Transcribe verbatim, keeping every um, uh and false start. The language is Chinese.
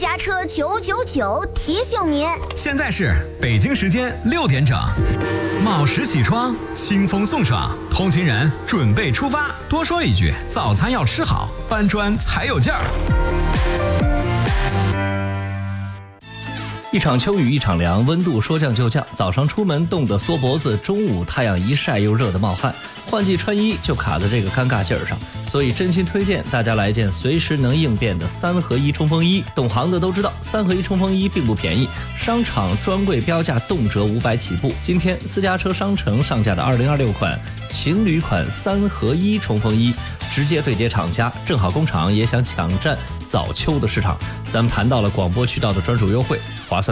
家车九九九提醒您， 现在是北京时间六点整，卯时起床，清风送爽，同群人准备出发。多说一句，早餐要吃好，搬砖才有劲儿。 一场秋雨一场凉，温度说降就降，早上出门冻得缩脖子，中午太阳一晒又热得冒汗，换季穿衣就卡在这个尴尬劲儿上，所以真心推荐大家来件随时能应变的三合一冲锋衣。懂行的都知道，三合一冲锋衣并不便宜，商场专柜标价动辄五百起步。今天私家车商城上架的二零二六款情侣款三合一冲锋衣，直接对接厂家，正好工厂也想抢占早秋的市场。咱们谈到了广播渠道的专属优惠，划算